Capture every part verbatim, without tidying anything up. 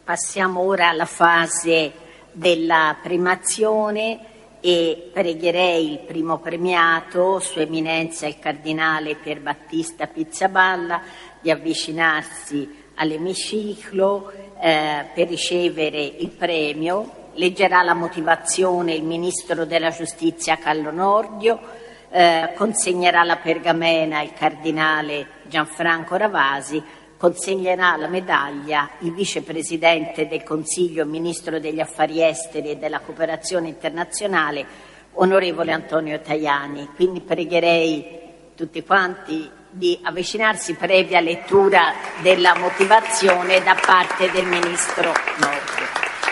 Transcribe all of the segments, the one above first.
Passiamo ora alla fase della primazione e pregherei il primo premiato, Sua Eminenza il Cardinale Pierbattista Pizzaballa, di avvicinarsi all'emiciclo eh, per ricevere il premio. Leggerà la motivazione il Ministro della Giustizia Carlo Nordio, eh, consegnerà la pergamena il Cardinale Gianfranco Ravasi, consegnerà la medaglia il Vicepresidente del Consiglio, Ministro degli Affari Esteri e della Cooperazione Internazionale, Onorevole Antonio Tajani. Quindi pregherei tutti quanti di avvicinarsi previa lettura della motivazione da parte del Ministro Nordio.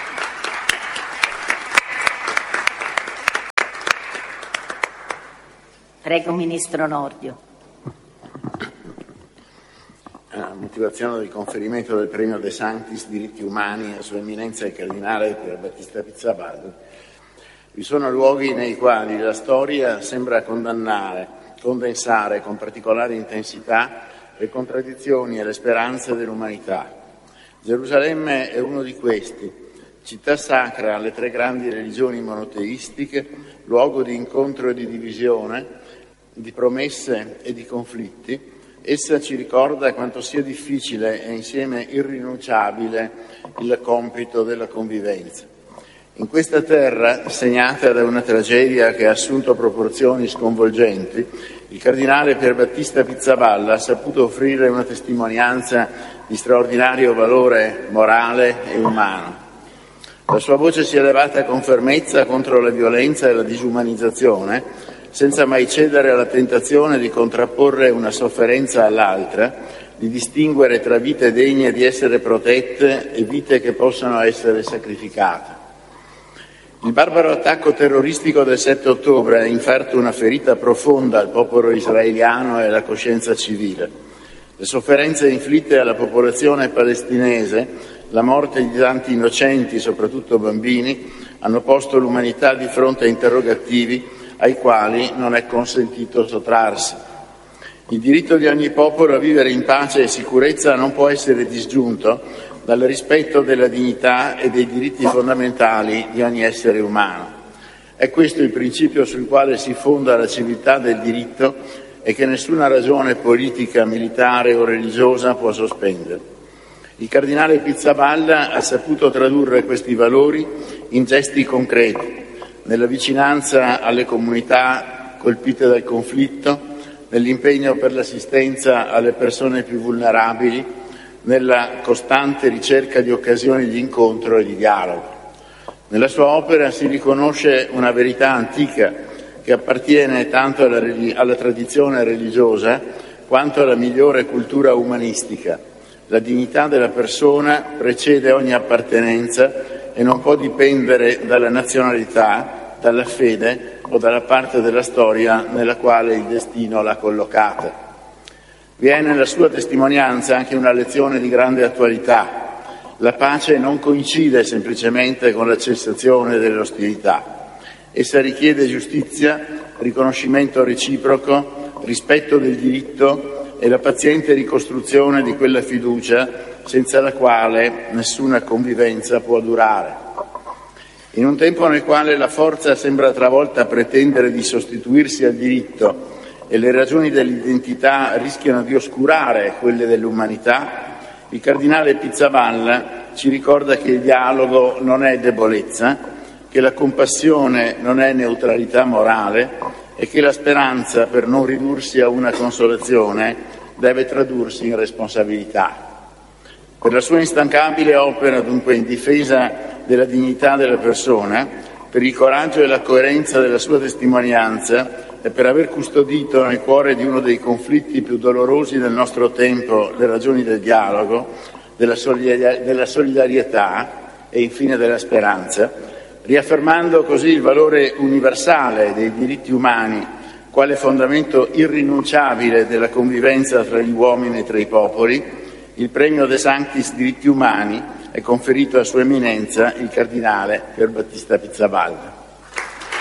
Prego, Ministro Nordio. La motivazione del conferimento del premio De Sanctis Diritti Umani a Sua Eminenza il Cardinale Pierbattista Pizzaballa. Vi sono luoghi nei quali la storia sembra condannare, condensare con particolare intensità le contraddizioni e le speranze dell'umanità. Gerusalemme è uno di questi, città sacra alle tre grandi religioni monoteistiche, luogo di incontro e di divisione, di promesse e di conflitti. Essa ci ricorda quanto sia difficile e insieme irrinunciabile il compito della convivenza. In questa terra, segnata da una tragedia che ha assunto proporzioni sconvolgenti, il Cardinale Pierbattista Pizzaballa ha saputo offrire una testimonianza di straordinario valore morale e umano. La sua voce si è levata con fermezza contro la violenza e la disumanizzazione, senza mai cedere alla tentazione di contrapporre una sofferenza all'altra, di distinguere tra vite degne di essere protette e vite che possono essere sacrificate. Il barbaro attacco terroristico del sette ottobre ha inferto una ferita profonda al popolo israeliano e alla coscienza civile. Le sofferenze inflitte alla popolazione palestinese, la morte di tanti innocenti, soprattutto bambini, hanno posto l'umanità di fronte a interrogativi ai quali non è consentito sottrarsi. Il diritto di ogni popolo a vivere in pace e sicurezza non può essere disgiunto dal rispetto della dignità e dei diritti fondamentali di ogni essere umano. È questo il principio sul quale si fonda la civiltà del diritto e che nessuna ragione politica, militare o religiosa può sospendere. Il Cardinale Pizzaballa ha saputo tradurre questi valori in gesti concreti, nella vicinanza alle comunità colpite dal conflitto, nell'impegno per l'assistenza alle persone più vulnerabili, nella costante ricerca di occasioni di incontro e di dialogo. Nella sua opera si riconosce una verità antica che appartiene tanto alla, alla tradizione religiosa quanto alla migliore cultura umanistica. La dignità della persona precede ogni appartenenza e non può dipendere dalla nazionalità, dalla fede o dalla parte della storia nella quale il destino l'ha collocata. Vi è nella sua testimonianza anche una lezione di grande attualità. La pace non coincide semplicemente con la cessazione delle ostilità. Essa richiede giustizia, riconoscimento reciproco, rispetto del diritto e la paziente ricostruzione di quella fiducia senza la quale nessuna convivenza può durare. In un tempo nel quale la forza sembra travolta a pretendere di sostituirsi al diritto e le ragioni dell'identità rischiano di oscurare quelle dell'umanità, il Cardinale Pizzaballa ci ricorda che il dialogo non è debolezza, che la compassione non è neutralità morale e che la speranza, per non ridursi a una consolazione, deve tradursi in responsabilità. Per la sua instancabile opera, dunque, in difesa della dignità della persona, per il coraggio e la coerenza della sua testimonianza e per aver custodito nel cuore di uno dei conflitti più dolorosi del nostro tempo le ragioni del dialogo, della solidarietà e infine della speranza, riaffermando così il valore universale dei diritti umani quale fondamento irrinunciabile della convivenza tra gli uomini e tra i popoli. Il premio De Sanctis Diritti Umani è conferito a Sua Eminenza il Cardinale Pierbattista Pizzaballa.